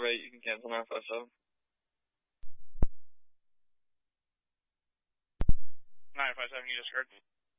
8, you can cancel 957. 957, you just heard.